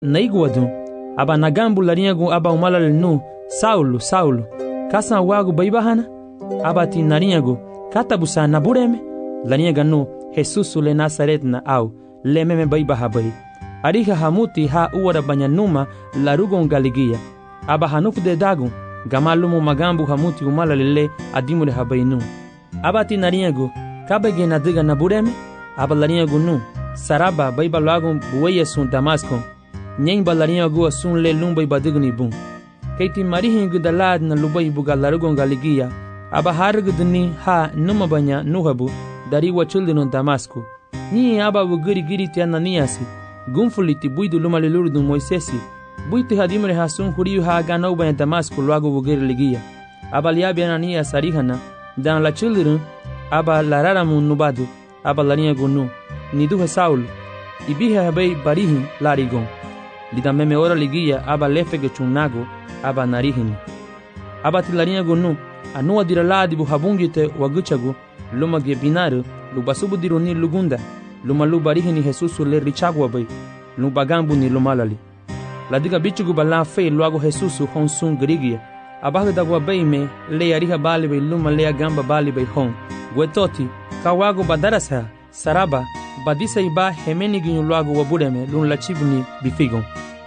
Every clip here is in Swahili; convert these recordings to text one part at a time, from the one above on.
naiguadu aba nagambu larinyagu aba umalal nu Saulo Saulo kasa wagu baibahana abati narinyagu katabusa nabureme larinyaga nu Jesus le Nazaretna au lememe baibaha bai ariha hamuti ha uwara banyanuma larugon galigia aba hanuk de dagu gamalumu magambu hamuti umalalile adimure habainu abati narinyagu kabege nadiga nabureme aba larinyagu nu saraba baibalagu buweya sun Damasco nyen balarinyagu asun le lumbai badigni bun keiti marihingu dalad na lubai buga larugon galigia aba hargudni ha numa banya nuhabu dari wachulino Damasco ni aba wugiri giri tiana niasi gunfuliti buidu lumalilurdu Moisesi buiti hadimre hasun huriyu ha ganau banya Damasco luago wugiri ligia aba liabi anania sarihana dan la children aba lararamu nubadu aba larinyagu nu niduhe Saulo ibihe habai barihin larigon lida meme ora ligia aba lefege chunago aba narihini aba tilarinyagu nu anua diraladi bu habungite waguchagu luma ge binaru lubasubu diruni lugunda luma lubarihini Jesusu le richagwa bai lubagambu ni lumalali ladiga bichugu bala fe luago Jesusu honsun grigia abaga dagwa bai me le ariha bali bai luma le gamba bali bai hon gwetoti kawago badarasa saraba badisa iba hemeni ginyu luago wabureme lun lachibuni bifigon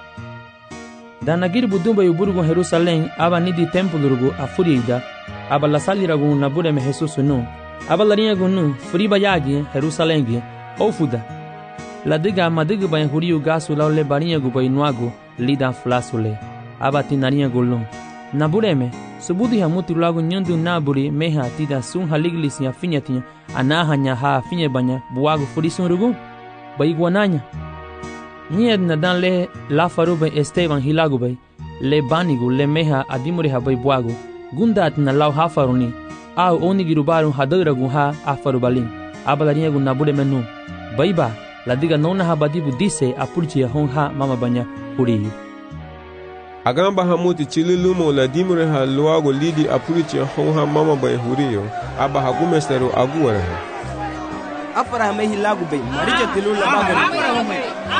danagiri budumba yuburugo Jerusalem aba nidi tempulurugo afuriida aba lasaliragu nabureme Jesusu nu aba larinyagu nu furiba yagi Jerusalem ofuda ladiga madiga bayan huriyu gasu laule barinyagu bainuago lida flasule aba tinarinyagu lun nabureme subudi hamuti luago nyundu naburi meha tida sun haliglisi ya finyatinya anahanya ha finye banya buago furisun rugu baiguananya Nied na dan le la farube Esteban hilagu bay le banigu le meha adimure ha bay buago gundat na lau hafaruni au onigirubaru hadaragu ha afarubalin abalarinyagu nabude menu baiba ladiga nona ha badibu dise apurchia hon ha mama banya huriyu agamba hamuti chililumo ladimure ha luago lidi apurchia hon ha mama bay huriyu aba hagumesteru aguwara afara mehi lagu bay marija tilula bago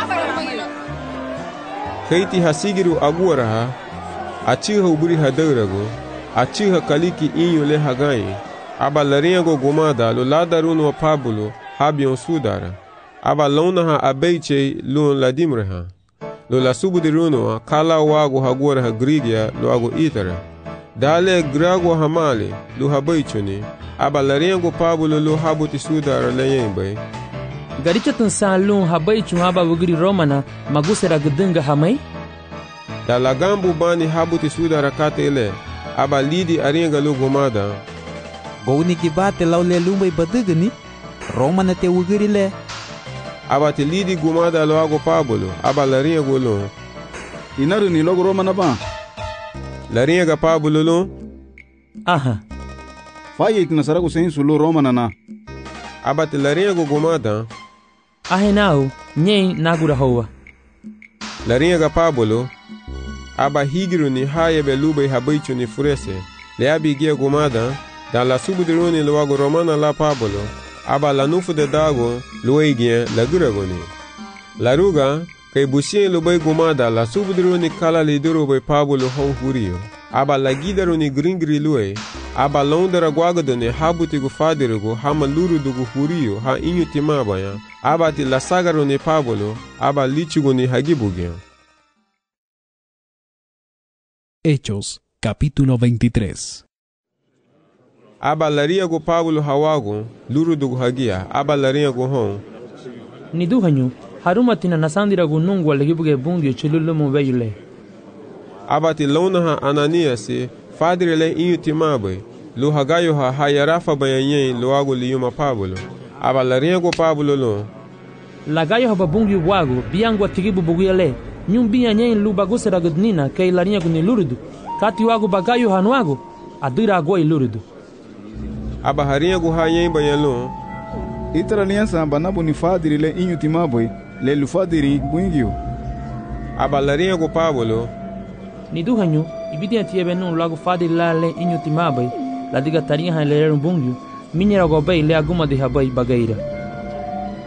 keiti hasigiru aguwara achiha uburi hadarago achiha kaliki inyo le hagai aba larinyago gomada lo ladaruno pabulo habion sudara aba lona ha abeiche lo ladimre ha lo la subudiruno kala wago haguwara ha grigia lo ago itara dale grago hamale lo habeichoni aba larinyago pabulo lo habuti sudara le yembe garichatun salun habaichun aba wugiri romana magusera gudunga hamai da lagambu bani habuti sudara katele aba lidi aringa lo gomada gouni kibate laule lumbai badugani romana te wugiri le aba te lidi gomada lo ago pabulo aba laringa golo inaru ni logo romana ba laringa pabulo lo aha faye itinasarago sensu lo romana na aba te laringa gomada ahenau nyen nagura hoa laringa pabulo aba higiru ni haye belubai habaichu ni furese le abigia gomada dan la subudiruni luago romana la pabulo aba la nufu de dago lueigien la guragoni la ruga kay busien lubai gomada la subudiruni kala liduru bai pabulo hon huriyo aba la gidaruni gringri lue aba londara gwagadone habuti gu fadirugo hama luru dugu huriyo ha inyu timabaya aba ti la sagaruni pabulo aba lichuguni hagibugia. Hechos, capítulo 23. Aba lariago Pablo hawago, luru dugu hagia, aba lariago hon. Niduhanyu, harumatina nasandiragu nungu walegibuge bungyo chilulumu veyule. Aba ti lona ha Ananiasi, fadirile inyu timabe, lu hagayo ha hayarafa bayanyen luago liyuma Pablo. Aba lariago Pablo lo. Lagayo ha babungyo wago, biangu atigibu buguyale. Nyumbia nyen lu bagusera gudnina kay larinyagu ni lurudu kati wagu bagayo hanwago adira agoi lurudu aba harinyagu hayen bayalo itara liansa banabu ni fadiri le inyu timabwe le lufadiri bwingyo aba larinyagu Pablo ni duhanyu ibidi atiebe nun lagu fadiri la le inyu timabwe la diga tarinha le bungyo minyera go bay le aguma de habai bagaira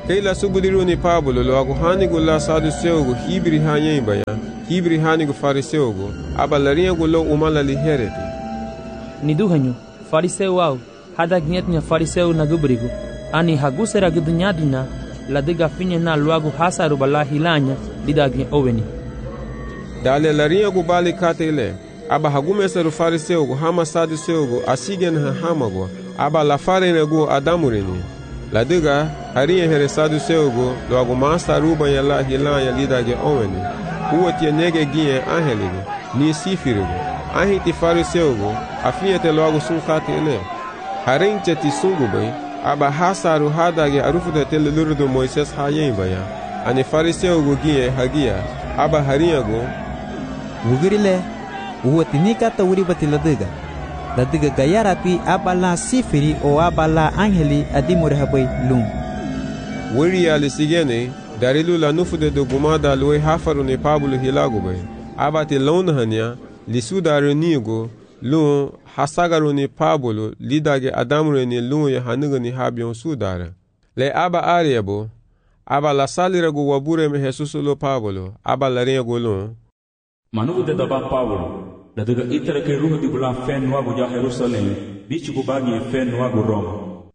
Kei la subudiru ni Pablo lo agu hanigu la Saduseugu hibri hanyemba ya, hibri hanigu Fariseugu, aba lariengu lo umala li hereti. Ni duhanyo, Fariseu au, hada gnyetnya Fariseu na gubrigu, ani hagusera gudunyadina, la diga finye na luagu hasaru bala hilanya, lidagnya oweni. Dale lariengu bali katele, aba hagumeseru Fariseugu hama Saduseugu asigen hamago, aba la farenegu adamurini. La diga harie here Saduseugu lo agu masa ruba ya la hilanya lidage oweni. Uwatia nege gie angelige, ni sifirigu. Ahiti Fariseugu afiete lo agu sunkati ele. Harinche ti sungubay, aba hasaru hadage arufute tele lurudu Moises hayembaya. Ani Fariseugu gie hagia, aba hariagu. Wugirile, uwati nikata uribati la diga gayarati aba la sifiri o aba la angeli adimure habay lum. Wiri alisigene, darilu la nufude do gumada loe hafaru ne Pablo hilagubay. Aba te launahanya, lisudaru nigo, lum hasagaru ni Pablo, lidage adamure ni lum ya hanuga ni habion sudara. Le aba ariabo, aba la saliragu wabure me Jesusu lo Pablo, aba la riago lum. Manugu de daba Pablo, la diga itara ke ruhu di bulan fen wagu ya Jerusalem, bichu kubagi fen wagu Roma.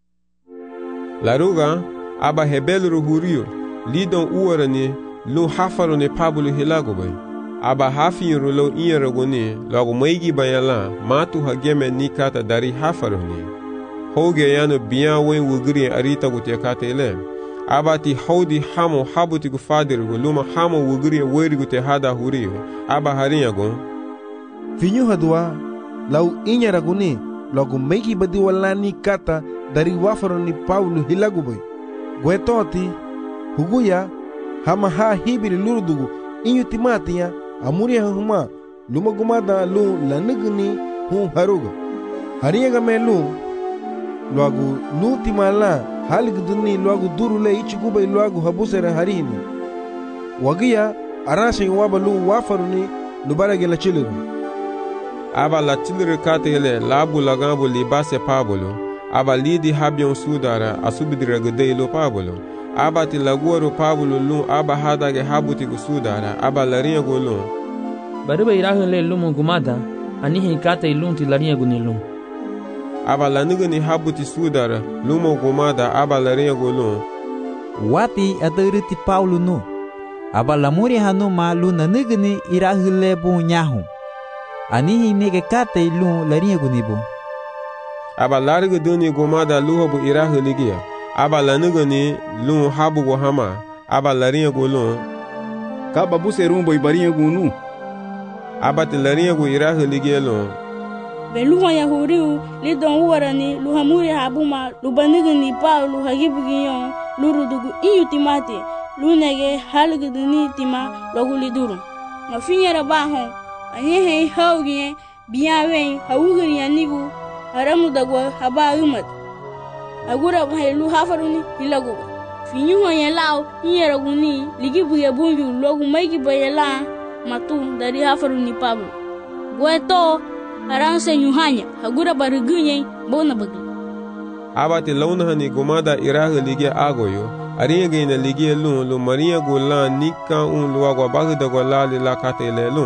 La ruga, aba hebelru hurio, lidon uarani, lum hafaru ne Pablo hilagubay. Aba hafiru lo inyaraguni, logo maigi bayala, matu hageme nikata dari hafaruni. Hoge yano biyan wen wugri arita gutekate ele. Aba ti haudi hamo habuti gufadiru luma hamo wugri weri gute hada hurio. Aba harinyago. Finyu hadwa, lau inyaraguni, logo maigi badi wala nikata dari wafaruni Paulo hilagubay. Gwetoti, huguya, hama ha hibiri lurudugu, inyutimatiya, amuria huma luma gumada lu lanigni hu haruga hariyaga me lu luagu lu timala haligduni luagu durule ichiguba luagu habusera harini wagiya arashi waba lu wafaruni lubarage la chilu aba la chilu katele labu lagambu libase Pablo aba lidi habion sudara asubidira gede lo Pablo aba ti laguaro Pablo lu aba hadage habuti gusudara aba laringa golun bariba irahu le lumu gumada anihi kata ilunti laringa gunilum aba laniga ni habuti sudara lumu gumada aba laringa golun wati adariti Paulo no aba lamuri hanu ma lu nanigni irahu le bu nyahu anihi nege kata ilun laringa gunibu aba larga duni gumada luho bu irahu ligia aba laniga ni lu habu go hama aba laringa golun kaba buserumbo ibaringa gunu aba te laringa go irahu ligia lo beluwa ya huriu lidon warani luhamuri habuma lubanigni Paulo hagibugiyon lurudugu iyutimati lunege halguduni tima loguliduru mafinyera baho anyehe haugie biyawen hawugri yanigu haramudagwa haba umat agura bahelu hafaruni hilago finyu yelao nyeraguni ligibuye bunju logu maigi bayela matu dari hafaruni Pablo gweto aranse nyuhanya agura barugunye bona bagi abati launahani gumada irahu ligia agoyo aringe ina ligia lu maria gola nika un luagwa bagda gola la katele lu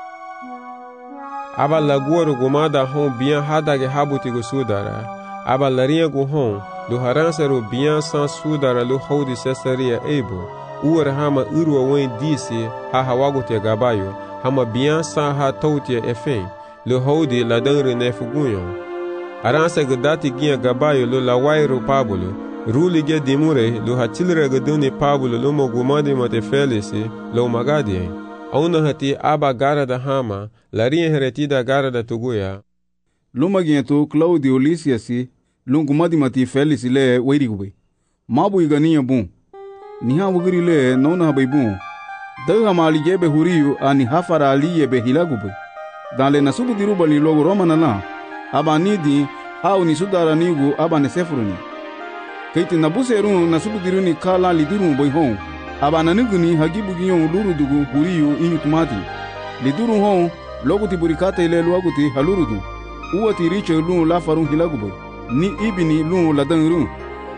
aba laguaro gumada hon bien hadage habuti go sudara aba laria go hon lu haranseru bien sans sudara lu hodi cesaria ebo uar hama urwa wen disi ha hawago te gabayo hama bien sans ha tautia efen lu hodi la dangre nefugunyo aranse gadati gia gabayo lu la wairo Pablo ruli ge dimure lu hatilre gaduni Pablo lu mo gumadi mate felisi lu magadi auna hati aba garada hama laria heretida garada tuguya lumagiento Claudio Lysiasi lungumadi mati Felix le weirigwe mabu igania bu niha wugiri le nona habaibu daga mali jebe huriyu ani hafara aliye be hilagube dale nasubu diruba ni logo romana na aba nidi hau ni sudara nigu aba ne sefruni keiti nabuseru nasubu diruni kala liduru boyhon aba naniguni hagibu giyon lurudugu huriyu inyutumati liduru hon logo tiburikata ile luaguti halurudu uwati riche lu la farun hilagube ni ibini lu la dangru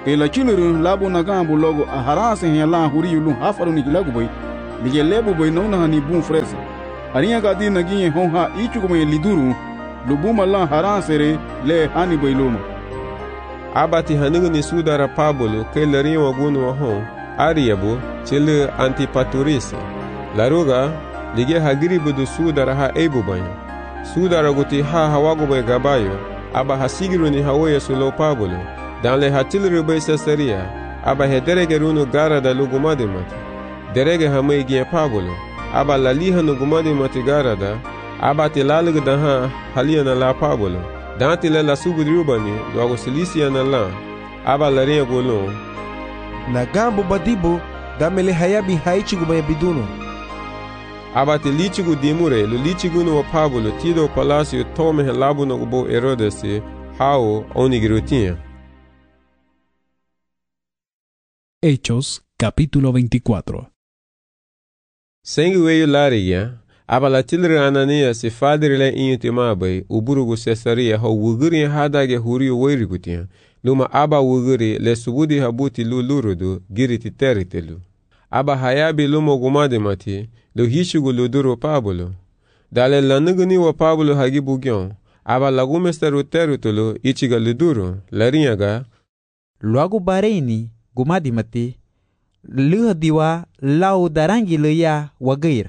ke la chiluru labu nagambu logo a harase he la huriyu lu hafaru ni hilagu bay lige lebu bay nona hani bun frese ariya ka di nagi hon ha ichu ko liduru lu buma la harasere le hani bay luma abati hanigni sudara Pablo ke lari wagunu hon ariyabu chile Antipatris laruga lige hagiri budu sudara ha ebu bay sudara guti ha hawago bay gabayo aba hasigiru ni hawoye sulo Pablo dans le hatil bay Caesarea aba hederege runu gara da lugumadi mati derege hamay gi Pablo aba laliha no gumadi mati gara da aba tilalig da ha haliana la Pablo danti le la subudrubani logo Cilicia na la aba laria golo na gambo badibo damele hayabi haichigu bay biduno aba tilichigu dimure lo lichigu no Pablo tido palacio tome labu no go Herodes hao onigirutia. Hechos, capítulo 24. Sengueyo lariya, abala tilre Anania se fadrile intimabe, uburugu Caesarea ho wuguri hadage huriyo weirigutia, luma aba wuguri le subudi habuti lurudu giriti teritelu. Aba hayabi lumo gumade mati, lo hishugu luduro Pablo. Dale lanuguni wa Pablo hagibu gyon, aba lagumesteru teritelu ichiga luduro, lariyaga. Luagu bareni, gumadi mati, luha diwa lau darangi le ya wagaira.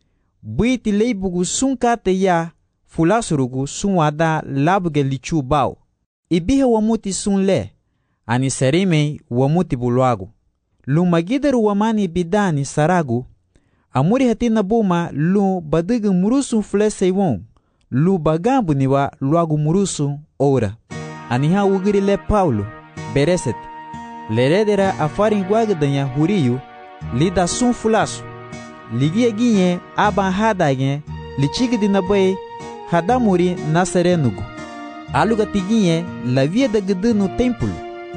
Buiti leibugu sunkate ya fulasurugu sunwada labuge lichu bao. Ibihe wamuti sunle, ani serime wamuti buluagu. Lumagidaru wamani bidani saragu, amuri hatina buma lu badigu murusu flese won, lu bagambu niwa luagu murusu ora. Aniha ugiri le Paulo, bereset. Leredera afarin guagdanya huriyu, lida sun fulasu. Ligie ginye aba hadagen, lichigdi nabai hadamuri nasarenugu. Aluga tiginye la via da gdunu templo.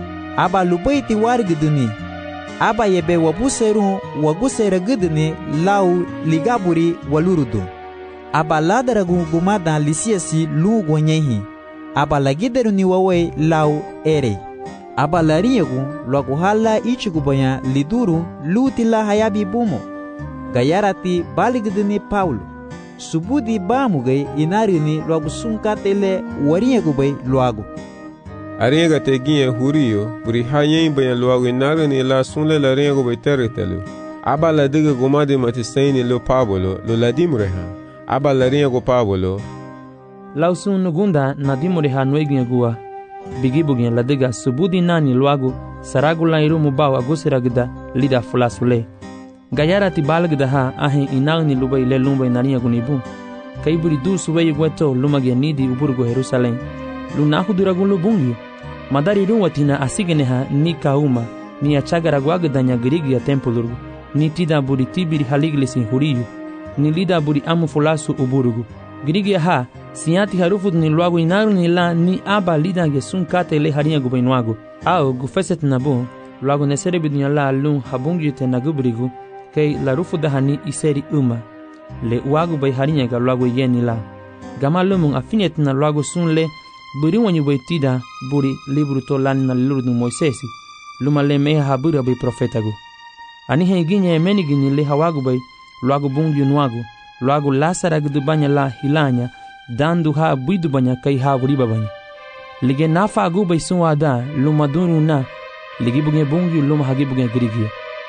Aba lubaiti wargduni. Aba yebe wabuseru wagusera gduni lau ligaburi walurudu. Aba ladaragu gumada lisiasi lu gonyehi. Aba lagideru ni wawe lau ere. Aba lariyagu logo hala ichigu banya liduru lutila hayabi bumo. Gayarati baligdini Paulo. Subudi bamugai inarini logo sunkatele wariyagu bay loagu. Ariyaga teginye huriyo, buri hayen banya loagu inarini la sunle lariyagu bay teritelu. Aba ladiga gumadi matisaini lo Pablo, lo ladimreha. Aba lariyagu Pablo. Lausun nugunda nadimreha nueginye gua. Bigibugin ladiga subudi nani loagu saragula irumu bao agusiragda lida fulasule. Gayarati balagda ha ahin inagni lubai le lumbay nariya gunibu. Kaiburi dur subayi gweto lumage nidi uburgo Jerusalem. Lunahu duragun lubungi. Madari ruwatina asigeneha ni kauma ni achagara guagdanya girigia tempulurgu. Ni tida buri tibiri haliglisin huriyu. Ni lida buri amu fulasu uburgu. Girigia ha siati harufut ni luagu inaru ni la ni aba lida ge sunkate le haringa gubainuagu. Ao gufeset nabu luagu nesere bidunya la lun habungi te nagubrigu kei la rufu dahani iseri uma. Le uagu bai haringa ga luagu yeni la. Gama lumun afinet na luagu sun le buri wanyu bai tida buri libru to lani na lurdu Moisesi. Luma le meha habura bai profetagu. Anihe ginye emeni gini le hawagu bai luagu bungi unuagu. Luagu lasara gdubanya la hilanya dandu ha buidubanya kai ha buribabanya. Lige nafa aguba isunwada lumadunu na ligi buge bungi luma hagi buge grigia.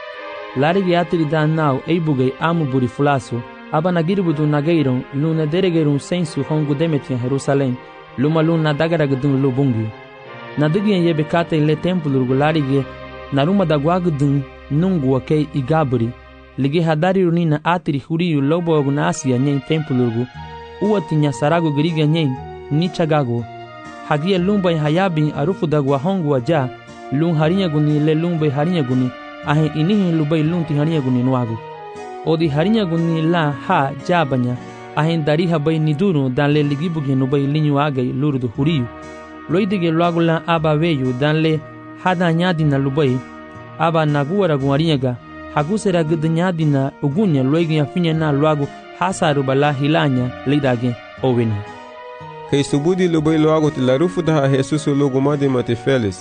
Larigi atiri da nao eibuge amu buri fulasu aba nagiribudu nageiron luna deregerun sensu hongu demetian Jerusalem luma luna dagara gdun lu bungi. Nadigien yebe kate le tempulurgu larigi naruma dagwagdun nungu wakei igaburi. Ligi hadari runina atiri huriyu lobo oguna asia nyen tempulurgu uwatinya sarago giriga nyen ni chagago hagia lumba hayabin arufu dagwa hongu aja lun harinya guni le lumba harinya guni ahe inihi lubai lunti harinya guni nuagu odi harinya guni la ha jabanya ahe dari habai niduru dan le ligi bugi nubai linyu agai lurdu huriyu loidige luagu la aba weyu dan le hada nyadi na lubai aba naguara guarinyaga hagusera gdnyadina ugunya loigia finya na luagu hasaru bala hilanya lidage owini. Kei subudi lubai luagu tilarufu daha Jesus lugumadi mati felisi,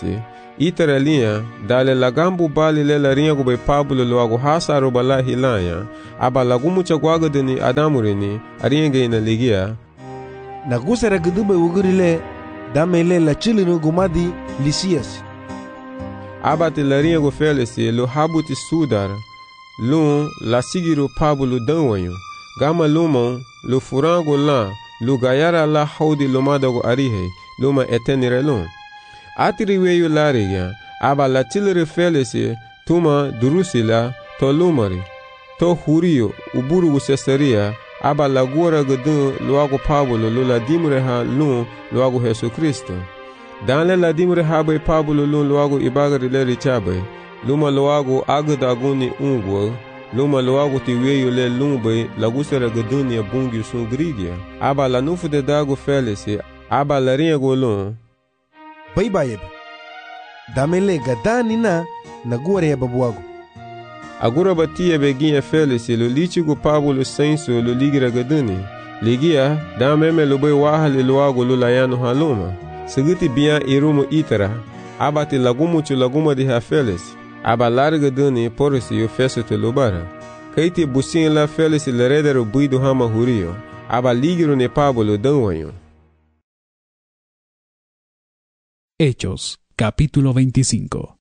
Itara linha, dale lagambu bali le larinha gube Pablo loago hasaru bala hilanya, aba lagumu chagwaga deni adamurini, arinha ina ligia. Nagusara gudube ugurile, damele la chilinu gumadi Lisias. Aba te larinha go felesi lo habuti sudar, lun la sigiru Pablo danwanyo, gama lumon lo furango la, lo gayara la haudi lomadago arihe, luma etenire lun. Atiri weyu lariga, aba la tilere felesi, tuma durusila, to lumari, to hurio, uburugu sesaria, aba la gora gadun luago Pablo lo la dimreha lun luago Jesu Cristo. Danle la dimreha bay Pablo lun luago ibagari le richabe, luma luago agadaguni ungwo, luma luago ti weyu le lumbe lagusera gadun ya bungi sun grigia. Aba la nufu de dago felesi, aba la ringo lun. Baybayebe. Damele gadani na nagore ya babuago. Agora batia beginha felisi lo lichigo Pablo senso lo ligira gaduni. Ligia dameme lo bay wahali luago lo layano haluma. Seguti bia irumo itara. Abati lagumu chu laguma de ha felisi. Aba larga duni porisi yo feso te lubara. Kaiti busin la felisi le redero buido hama hurio. Aba ligiro ne Pablo danwanyo. Hechos, capítulo 25.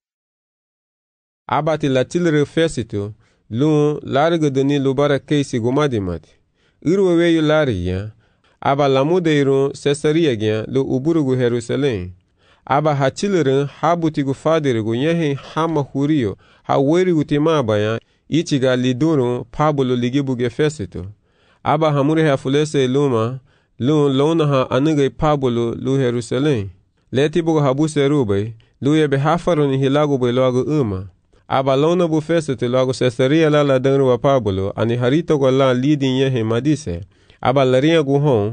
Abati la tilre fesitu, lun larga duni lubara keisi gumadimati. Irwe weyu lariya, aba lamudeirun Cesaria gyan lo uburugu Jerusalém. Aba hatilren habutigu fadirigu nyehin hama hurio, ha werigu timabayan, ichiga lidurun Pablo ligibuge fesitu. Aba hamure hafulese luma, lun lona ha anigay Pablo lu Jerusalém. Leti bugo habuse rubay, luye be hafaruni hilago bay loago uma. Aba lona bu fesete loago Cesaria la danru wa Pablo, ani harito go la lidin yehe madise. Aba larinha guhon.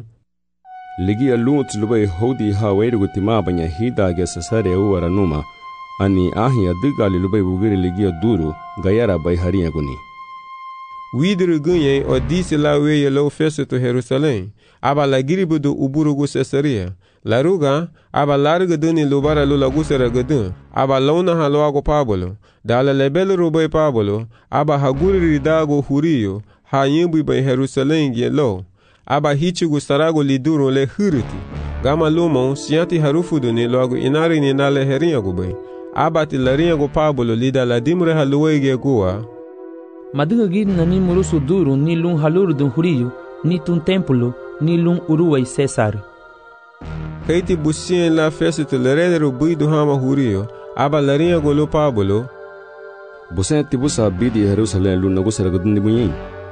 Ligia lunt lubay hodi ha weirugu timabanya hidage Cesaria uwara numa, ani ahia digali lubay bugiri ligia duru, gayara bay harinha guni. Widru gunye o disi la weye lo fesete Jerusalém. Aba la giribu do uburugu Cesaria. Laruga, aba larga duni lubara lula gusera gadun, aba lona haloago Pablo, dala lebele rubay Pablo, aba haguri ridago hurio, ha yimbu bay Jerusalém lo, aba hichigu sarago liduro le huriti, gama lumon sianti harufu duni loago inari ni nale herinha gubay, aba ti larinha go Pablo lida la dimre haluege gua. Madiga gid na ni murusu duro ni lun haluru dun hurio, ni tun templo, ni lun uruway Cesar. Kaiti busien la festa lereder buido hama hurio, aba larinha golo Pablo. Busen tibusa bidi Jerusalém lu nagusera gaduni bunyi.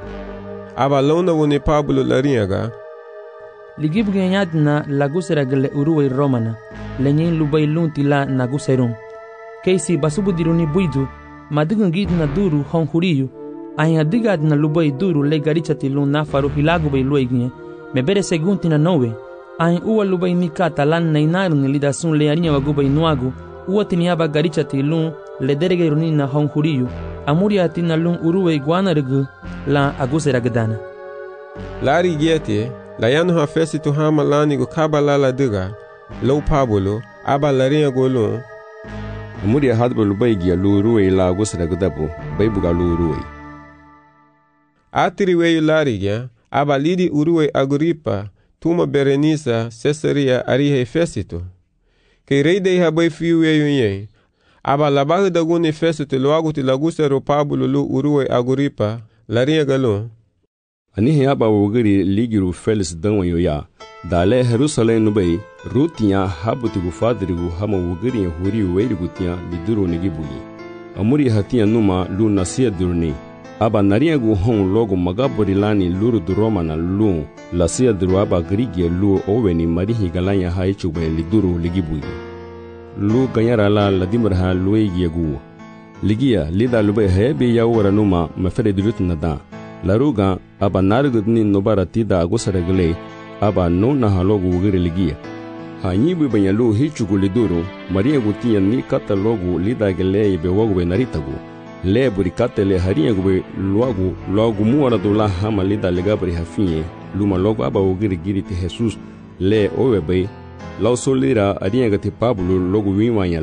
Aba lona woni Pablo larinha ga. Ligib ganyad na lagusera gale uruway Romana, lenyen lubay lunti la naguserum. Kaisi basubu diruni buido, madiga gid na duru hon hurio, ahin adigad na lubay duru le garichati lun nafaru hilago bay luegnye, mebere segunti na nowe. Ahin uwa lubay mikata lan na inarun lidasun le arinha wagubay nuago, uwa tiniaba garichati lun le derege runina hon hurio, amuria tina lun uruwe guanargu la agusera gadana. Lari giete, la yanu ha fesitu hama lanigo kabala la diga, lo Pablo, aba larinha golun. Amuria hadba lubay gia lu uruwe la agusera gadabu, baybuga lu uruwe. Atiri weyu lari gia, aba lidi uruwe Agripa, tuma Berenice Cesaria arihe fesito. Kei rei dei habay fiu weyu nye. Aba labahu daguni fesito loago ti lagusero Pablo lu uruwe Agripa, larinha galon. Anihe aba wugiri ligiru Felis danwanyo ya, dale Jerusalém nubay, rutia habutigu fadrigu hama wugiri huri weirigu tia liduru nigibugi. Amuri hatia numa lu nasia durni. Aba nariagu hon logo magaborilani luru du Romana lu lasia duru aba grigia lu oweni marihi galanya haichube liduru ligibugi. Lu ganyara la ladimraha luegi gu. Ligia lida lube hebe ya wara numa mafere dirut nada. Laruga aba nargudni nobara tida agusaragle aba no na halogu wugiri ligia. Hanyibu banya lu hichugu liduru maria gutia ni kata logu lida gele be wogwe naritagu. Le burikate le harinha gube logo muara do la hama lida legabri hafinye luma logo aba wugiri giri te Jesus le owebe lau solira harinha gati Pablo logo wimanya la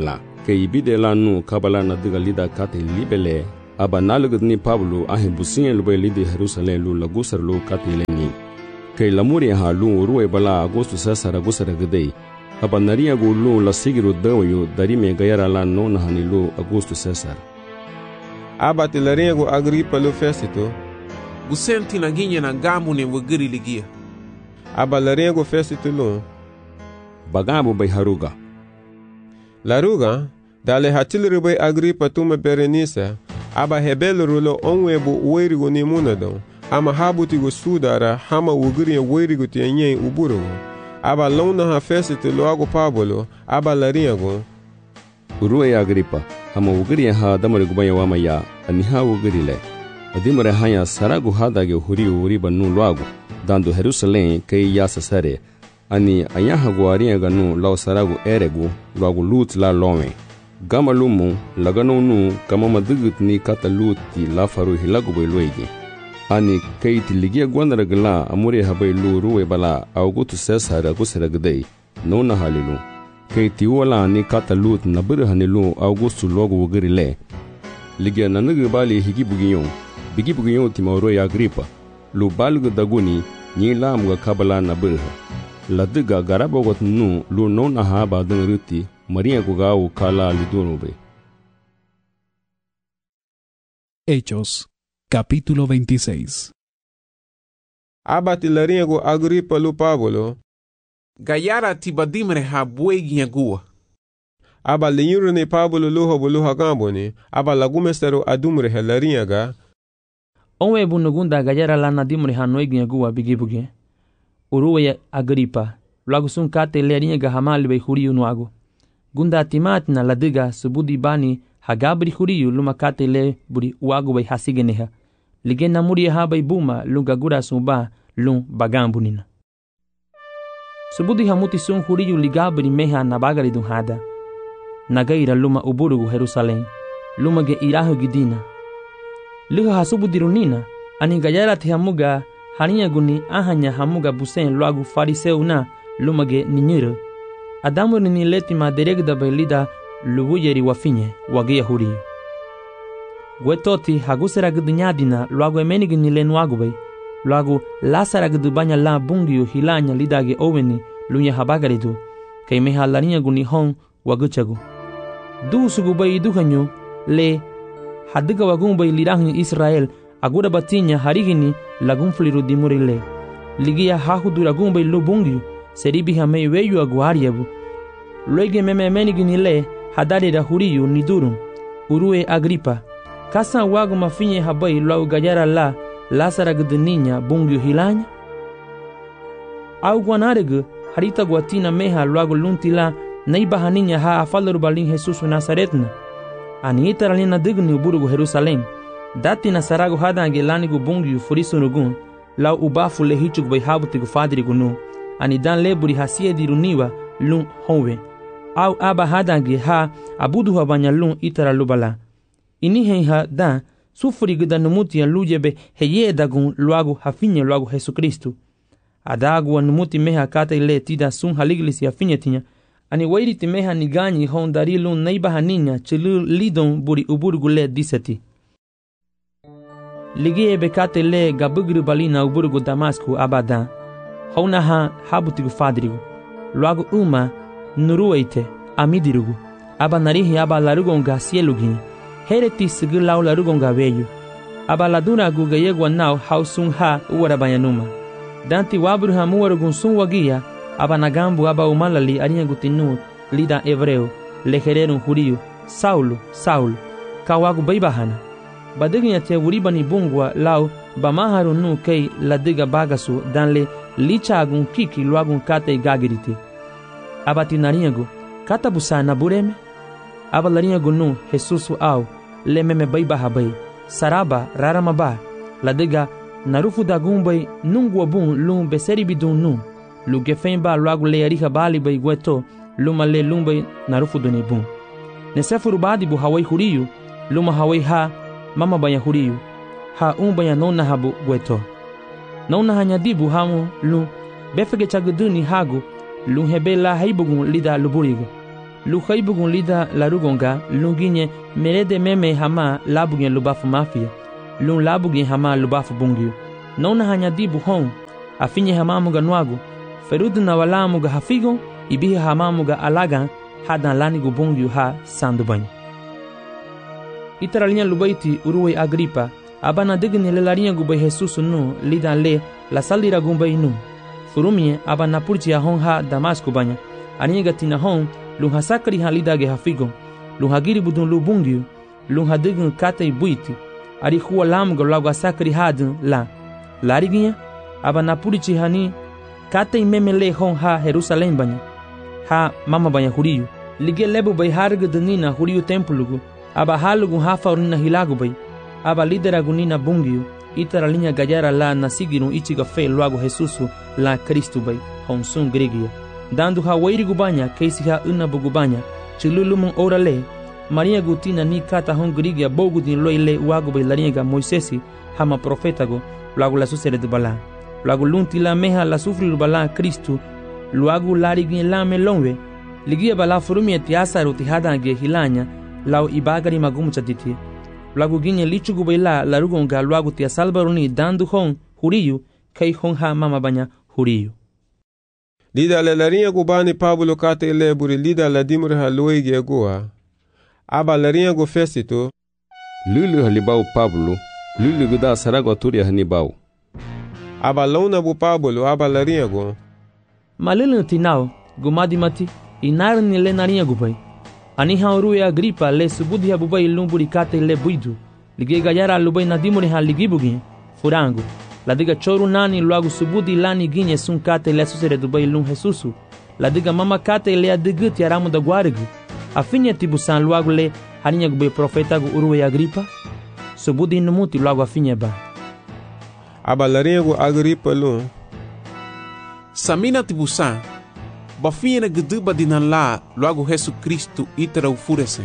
ke ibide la nu kabala na diga lida kate libele aba nalugud ni Pablo ahe businye lube lidi Jerusalem lu lagusar lu kate leni ke lamuri ha lu ruwe bala agosto sasara gusara gdei aba nariya gu lu la sigiru dawayo dari me gayara la no na hani lu agosto sasar aba tilariya gu Agripa lu Fesito gusenti na ginye na gamu ne wugiri ligia aba lariya gu Fesito lu bagabu bay haruga laruga dale hatilri bay Agripa tume Berenice aba hebelru lo onwebu weirigu ni munadon ama habutigu sudara hama wugiri weirigu tienye uburu aba lona ha Fesito lo agu Pablo aba lariya gu uruwe Agripa hama wugiri ha damari gubaya wamaya aniha wugiri le adimare hanya saragu hadage huri uri banu loagu dando Jerusalem kei yasa sare ani ayaha guaria ganu law saragu eregu loagu lut la lome gama lumu lagano nu kama madugut ni kata luti la faru hilagu bay loigi ani kei tiligia gwandara gala amuri habay lu ruwe bala augutu sesara gusara gdei nona halilu kei tiwala ni kata lut nabir hanilu augustu logu wugiri le ligia nanugu bali higi bugiyon timauro ya Agripa lu balgu daguni ni lamga kabala nabir ladiga garabogot nu lu nona haba dengruti Maria Gugau Kala Lidurube. Hechos, capítulo 26. Abatilaria gu Agripa lu Pablo. Gayara tibadimre ha buegi agua. Aba liyuru ni Pablo luho buluha gamboni. Aba lagumesteru adumre helaria ga. Onwe bunugunda gayara lana dimre ha noegi agua bigibuge. Uruwe Agripa. Lagu sun kate lerinha ga hamali bay huriu nuago. Gunda timatina ladiga subudi bani hagabri huriu luma kate le buri uago bay hasigeneha. Ligena muri ha bay buma lunga gura sumba lung bagambunina. Subudi hamuti sun huriu ligabri meha nabagari dun hada. Nagaira luma uburugu Jerusalem. Luma ge irahu gidina. Luha hasubudi runina. Ani gayara te hamuga hania guni ahanya hamuga busen loagu fariseu na luma ge ninyuru. Adamu ni letima deregda belida lubuyeri wafinye wage huriu. Gwetoti hagusera gdnyadina luagu emenigi ni lenuagu bay. Luagu lasara gdbanya la bungiu hilanya lidage oweni lunya habagaridu. Kaimeha larinya guni hon waguchagu. Du sugu bay duhanyu le hadiga wagun bay lirahin Israel agura batinya harigini lagunfliru dimurile. Ligia hahudura gumbay lubungiu. Seribi hame weyu aguariabu. Luege memenigi ni le hadare da huriu ni durum. Urue Agripa. Kasan wagu mafinye habai luau gajara la lasara gdninya bungiu hilanya. Au guanaregu harita guatina meha luagu luntila naibahaninya ha afalaru balin Jesus Nazaretna. Ani itaralina digni uburugu Jerusalem. Dati nasaragu hadange lanigu bungiu furisunugun. Lau ubafu lehichug bay habutigu fadirigu nu. Ani dan leburi hasie diruniwa lun honwe. Au aba hadange ha abudu habanya lun itara lubala. Ini ha dan sufuri gdanumuti ya lujebe heye dagun luagu hafinye luagu Jesu Kristu. Adagu anumuti meha kata ile tida sun haliglis ya finye tinya. Ani wairi timeha niganyi hon dari lun naiba haninya chilu lidon buri uburgu le diseti. Ligie bekate le gabugru balina uburgu Damasku abadan. Hauna ha habutigu fadrigu. Luagu uma nurueite amidirugu. Aba narihi aba larugonga sielugi. Hereti sigi lau larugonga veyu. Aba laduna guga yegwa nau hausun ha uwarabayanuma. Danti wabru ha muwarugun sun wagia. Aba nagambu aba umalali arinhagutinu lida hebreu. Lehererun huriu. Saulo. Kawagu baibahana. Badiginya te wuribani bungwa lau bamaharu nu kei ladiga bagasu danle lichagun kiki luagun kate gagiriti. Abati narinhagu kata busana bureme. Aba larinhagu nu Jesusu au lememe baibahabai saraba raramaba ladiga narufu dagumbay nungwa bun lum beseri bidun nu lugefemba luagu leariha bali bai gweto luma le lumbay narufu duni bun. Nesefuru badi bu hawai huriu luma hawai ha mama banya huriu ha banya nona habu gweto. Nona hanyadibu hamu lu befege chaguduni hagu lu hebela haibugun lida luburigo. lu khaibugun lida larugonga lunginye merede meme hama labugen lubafu mafia lun labugen hama lubafu bungio nona hanya dibu hon afinye hama muga nwagu ferudu na wala muga hafigo ibihi hama muga alagan hadan lanigu bungio ha sandubany itaralinha lubaiti uruwe Agripa abana digni lelarinha gubay Jesus nu lidan le la salira gumbay nu furumie abana purchi hon ha Damasco banya aniga tina hon lun hasakri ha lidage hafigo lun hagiri budun lu bungio lun hadign katay buiti ari huwa lamgo lago asakri hadun la lariginha abana purchi hani katay memele hon ha Jerusalém banya ha mama banya huriyo lige lebu bay harga denina huriyo templugo aba halugun hafaurina hilagu bay aba lideragunina bungio itaralinha gayara la nasigirun ichiga fe luago Jesusu la Cristo bay honsun gregia dando ha wairigu banya keisi ha unabugu banya chilulumun orale Maria gutina ni kata hon gregia bogudin loile uago bay laringa Moisesi hama profetago luago la susere de bala luago lunti la meha la sufrir bala Cristo luago larigin la melonwe ligia bala furumi etiasaru tihadange hilanya lau ibagari magumu chatiti lagu ginye lichugu baila larugonga luagu tia salbaruni dandu hon huriyu kai hon ha mama banya huriyu lida la larinha gubani Pablo kata ile buri lida la dimre ha loige goa aba larinha go Fesito lulu halibau Pablo lulu guda sarago turia hanibau aba launa bu Pablo aba larinha go malulu tinao gumadi mati inarni le narinha gubai ani haurue Agripa le subudi ha bubai lumburi kate le buidu lige gayara lubai nadimuri ha ligibugi furango la diga choru nani luagu subudi lani ginye sun kate le susere dubai lum Jesusu la diga mama kate le adiguti aramu da guarigu afinye tibusan luagu le haninya gubai profeta gu urue Agripa subudi numuti luagu afinye ba aba larinha gu Agripa lum samina tibusan bafinha guduba dinan la logo Jesus Cristo itara ufurese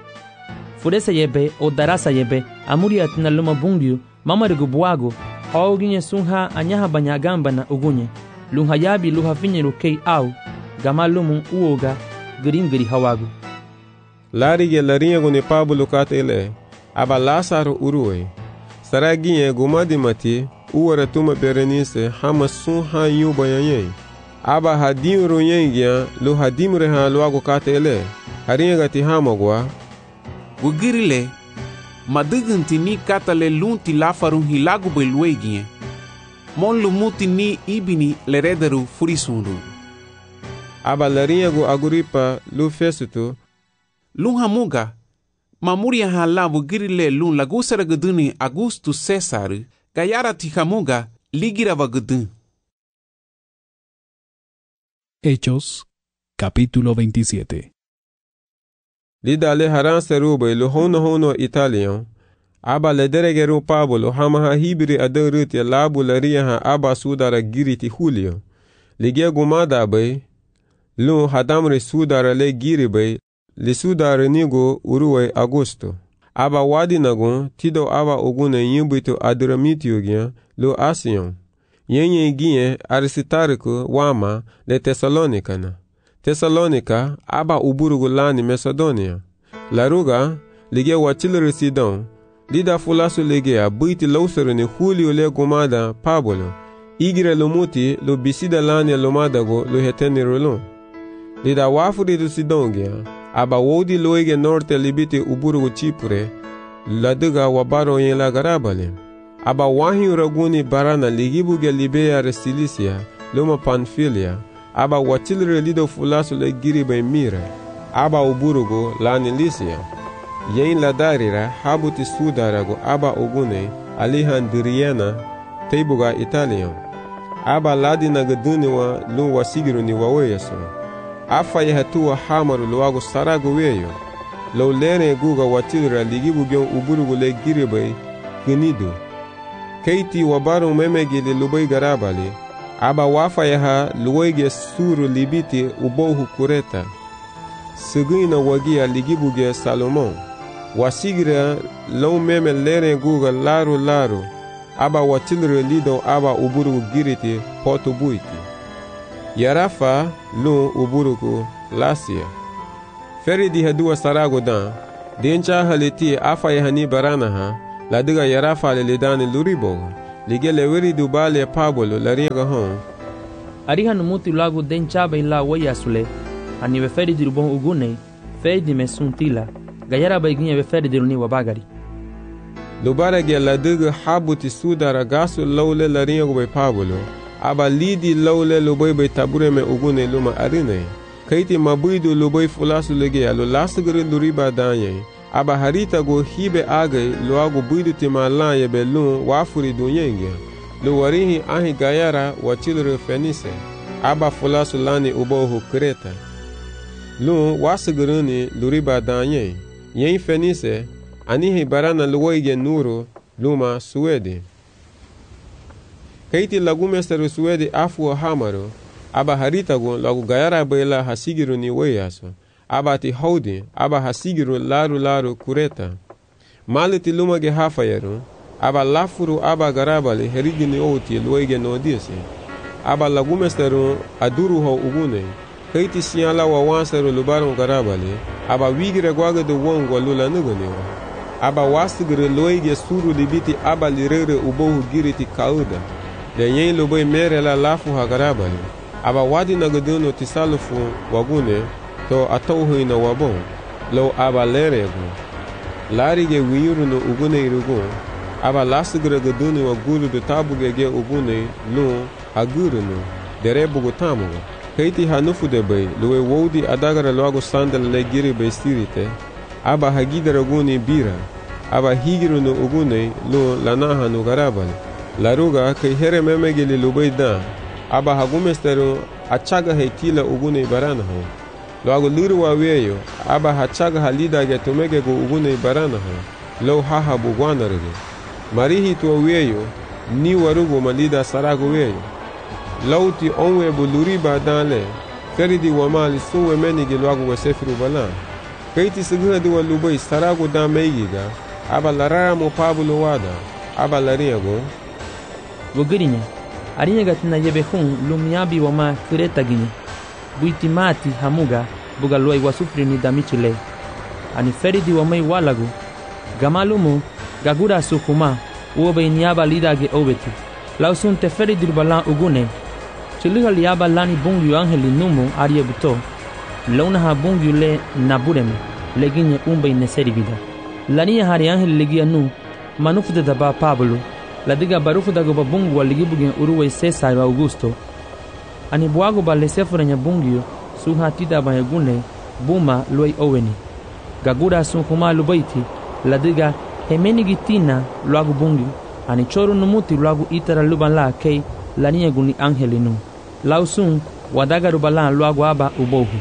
yebe o darasa yebe amuria tina luma bungio mama regu buago hauginye sunha anyaha banyagamba na ugunye lunha yabi luha finye lukei au gama lumu uoga giri hawagu larige larinha gu ni Pablo katele aba Lazaro urue saraginye gumadi mati uwara tuma Berenice hama sunha yuba yanyei aba hadim ruyengia lo hadim reha loago katele haringa gati hamagwa gugirile madugunti ni katale lunti lafarun hilagu beluegie mon lumuti ni ibini lerederu furisundu aba larinha gu Agripa lu Fesito lun hamuga mamuria hala gugirile lun lagusara guduni Augustus Cesar gayara ti hamuga ligira vagudun. Hechos, capítulo 27. Lida le haran serube lo hono Italian. Aba le deregeru Pablo hama ha hibri aderuti labu laria ha aba sudara giriti Julio. Ligia gumada bay lo hadamre sudara le giri bay le sudara nigo uruwe Augusto. Aba wadi nagon tido aba ogune yimbuito adramitio gyan lo Asion. Yenye ginye Aristarco wama le Tesalonika aba uburugu lani Macedonia. Laruga lige wachilere Sidon. Lida fulasu lige a buiti lausere ni Julio le gumada Pablo. Igire lumuti lo bisida lani lomadago lo heteni rolon. Lida wafuri du Sidon gya aba wodi loige norte libiti uburugu Chipre. Laduga wabaro yen la garabale. Aba wahi uraguni barana ligibuge Libea Restilicia, loma Panfilia, aba wachilre lido fulasu le giribe mire, aba uburugo lani Lycia. Yen la darira habuti sudarago aba ogune alihan diriena teibuga Italian. Aba ladina gaduniwa lu wasigiru ni waweyeso. Afa yehatua hamaru luago sarago weyo. Lo lene guga wachilre ligibuge uburugo le giribe ginidu. Keiti wabaru memegili lubai garabali, aba wafa yaha luwege suru libiti ubohu kureta. Sigina wagia ligibuge Salomon. Wasigira lau meme lere guga laru, aba watilre lido aba uburugu giriti potu buiti. Yarafa lu uburugu Lasia. feri di hadua sarago dan dencha haliti afa yahani barana ha la diga yarafa le dani luribo lige le weri du bale pabolo la riga hon ariha numuti lago dencha ba ila waya sule ani be feri di bon ugune feri di mesuntila gayara ba iginye be feri di ni wabagari lubara ge la diga habuti sudara gasu lawle la riga be pabolo aba lidi lawle lubai be tabure me ugune luma arine kaiti mabuidu lubai fulasu lege alo lasgere luriba danye aba harita go hibe age lo ago buidu timala ye belun wafuri dunyenge lo warihi ahi gayara wachilre fenise aba fulasu lani ubohu kreta lo wasgeruni luriba danye yen fenise anihi barana luoige nuru luma suede kaiti lagumesteru suede afu hamaro aba harita go lagu gayara bela hasigiru ni weyaso aba ti haudi aba hasigiru laru kureta maliti lumage hafayeru aba lafuru aba garabali herigini oti luege no disi aba lagumesteru aduru ho ugune kaiti siala wa wanseru lubaru garabali aba wigire gwaga de wongo lula nuguni aba wasigire luege suru libiti aba lirere ubohu giriti kauda le yen lubai mere la lafu ha garabali aba wadi nagaduno tisalufu wagune to atauhu ina wabon lo aba lerego larige wiyuruno ugune irugo aba lasigre gaduni wagulu de tabugege ugune no aguruno derebugo tamugo kaiti hanufu de bay lowe wodi adagara logo sandal le giri be stirite aba hagidara guni bira aba higiruno ugune lo lanaha no garabal laruga kai here memegeli lubayda aba hagumesteru achaga heitila ugune barana ho logo liru wa weyo aba hachaga halida ge tumege go ugune barana ho lo haha bugwanarege marihi to weyo ni warugo malida sarago weyo lauti onwe buluri badale feridi wa mali suwe menige logo wesefiru bala kaiti siguna di walubai sarago da meigiga aba larara mo pabulo wada aba lariago wogirinya arinya gatina yebe hun lumiabi wama kureta gini buiti mati hamuga buga loi wasufri ni damichule ani feridi wamai walagu gamalumu gagura sukuma uobe niaba lidage obeti lausunte feridi balan ugune chiliha liaba lani bungyu angeli numu arie buto launa ha bungyu le nabureme leginye umbe neseri vida lani hari angeli legia nu manufude daba Pablo la diga barufu dago babungu waligibugen uruwe Cesar Augusto ani buago balesefura nya bungio suha tida bayagune buma loi oweni gagura sunkuma lubaiti la diga hemeni gitina luagu bungio ani choru numuti luagu itara lubala kei lania guni angelinu lausun wadaga rubala luagu aba ubohu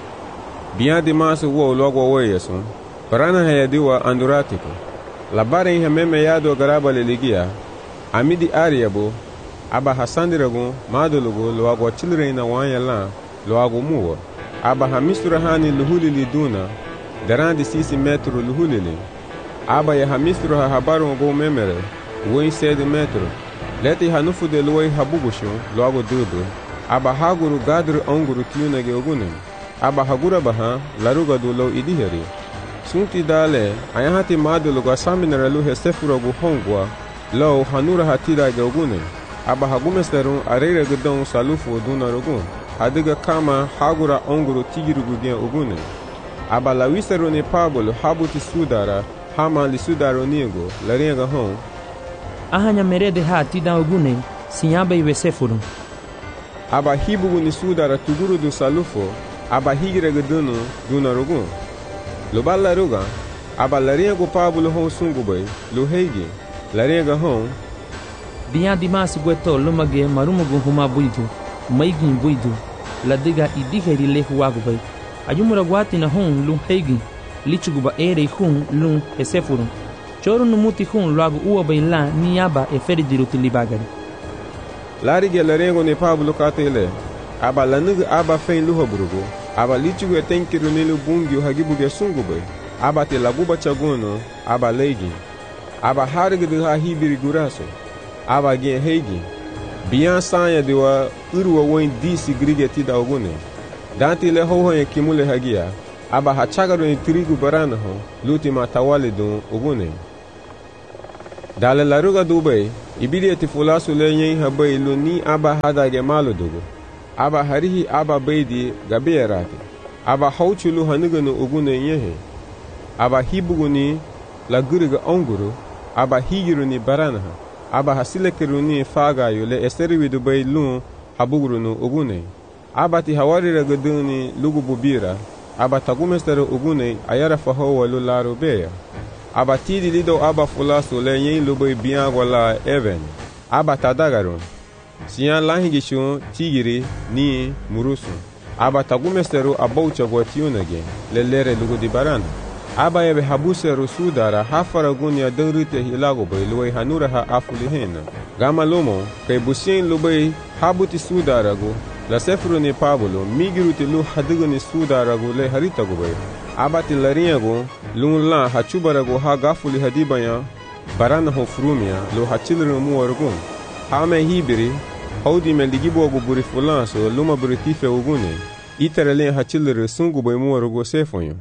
bien dimanche wo luagu weyesun parana hayadiwa anduratiko la bare hememe yado garaba leligia amidi ariabo aba hasandirago madulugo luago children na wanyala luago muwa aba hamisura hani luhulili duna darandi 6 metro luhulili aba ya hamisura ha habaru go memere woi 7 metro leti hanufu de luwai habugushu luago dudu aba haguru gadru onguru tiyuna ge ogunen aba hagura baha laruga du lo idiheri sunti dale ayahati madulugo saminara luhe sefuro go hongwa lo hanura hatida ge ogunen aba hagumesteru arere gedon salufu duna rogun adiga kama hagura onguru tigirugu gen ogunen aba la wiseru ne Pablo habuti sudara hama li sudaro niego la renga hon ahanya merede hatida ogunen sinyaba iwesefuru aba hibugu ni sudara tuguru du salufo aba higire gedonu duna rogun lo balla ruga aba la renga Pablo hon sungubay lo heigi la renga hon biya dimas gweto lumage marumugu huma buidu maigin buidu la diga idiheri lehu wagubay ayumura gwati na hon lum heigi lichuguba ere hun lum esefuru choru numuti hun lagu uobay la niyaba e feridiru tilibagari larige la rengo ne Pablo katele aba lanugu aba fein luho burugo aba lichugu etenkiru nilu bungi hagibuge sungubay aba te laguba chagono aba leigi aba harigdu ha hibiri guraso aba gen heigi biyan sanya diwa uruwa woin disi grige tida ogune danti le hoho ye kimule hagia aba hachagaru ni trigu barana ho lutima tawali dun ugune. Dale laruga dubay ibidi ti fulasu lenye habay luni aba hadage malu dugu. Aba harihi aba baydi gabeerati. Aba hauchulu hanuganu ugune yehe. Aba hibuguni la guriga onguru. Aba higiru ni baranaha. Aba hasilekiru ni fagayu le esteriwi dubay lun habuguru nu ugune. Aba ti hawarira gaduni lugu bubira. Aba tagumesteru ugune ayara fahowa lularu beya. Aba tidi lido aba fulasu lenye lubay biango la even. Aba tadagarun. Siyan lahingishun tigiri ni murusu. Aba tagumesteru abaucha gwatiunage lelere lugu di barana. Aba ebe habuseru sudara hafara gunya dengrite hilago bay luway hanura ha afulihena. Gama lomo kay busien lubay habuti sudaragu la sefru ni pabulo migiruti lu hadigani sudaragu le haritagu bay. Aba ti larinyagu lun la hachubaragu ha gafuli hadibaya barana ho frumia lu hachilru muwargun. Hame hibiri haudi me ligibogu buri fulanso luma buri tife ugune. Iterele hachilru sungu bay muwarugu sefonyo.